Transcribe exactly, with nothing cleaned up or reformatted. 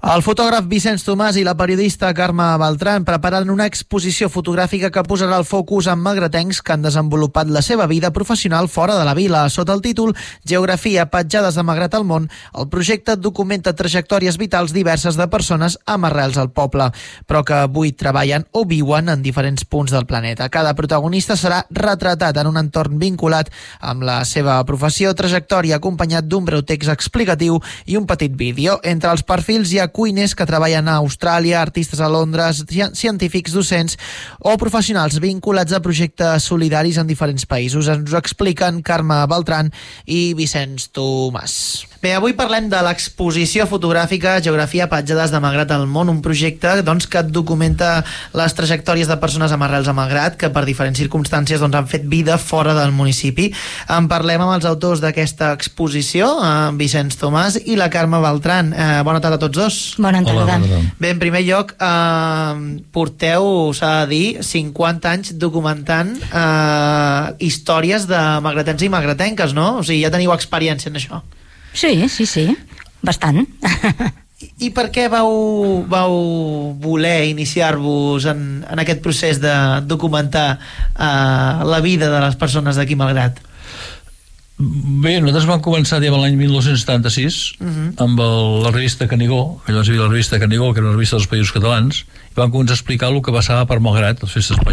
El fotògraf Vicenç Tomàs i la periodista Carme Beltran preparen una exposició fotogràfica que posarà el focus en magretencs que han desenvolupat la seva vida professional fora de la vila. Sota el títol Geografia, petjades de Magret al món, el projecte documenta trajectòries vitals diverses de persones amb arrels al poble, però que avui treballen o viuen en diferents punts del planeta. Cada protagonista serà retratat en un entorn vinculat amb la seva professió, trajectòria, acompanyat d'un breu text explicatiu i un petit vídeo. Entre els perfils hi ha cuiners que treballen a Austràlia, artistes a Londres, científics, docents o professionals vinculats a projectes solidaris en diferents països. Ens ho expliquen Carme Beltran i Vicenç Tomàs. Bé, avui parlem de l'exposició fotogràfica Geografia, petjades de Magret al món, un projecte doncs, que documenta les trajectòries de persones amb arrels a Magret que per diferents circumstàncies doncs, han fet vida fora del municipi. En parlem amb els autors d'aquesta exposició, en Vicenç Tomàs i la Carme Beltran. Eh, bona tarda a tots dos. Bona tarda. Bé, en primer lloc, eh, porteu, s'ha de dir, cinquanta anys documentant eh, històries de magretens i magretenques, no? O sigui, ja teniu experiència en això. Sí, sí, sí, bastant. I, i per què vau, vau voler iniciar-vos en, en aquest procés de documentar eh, la vida de les persones d'aquí Magret? Bé, nosaltres vam començar diguem, l'any mil nou-cents setanta-sis uh-huh. amb el, la revista Canigó, que llavors hi havia la revista Canigó, que era una revista dels Països Catalans, i vam començar a explicar el que passava per Magret, les festes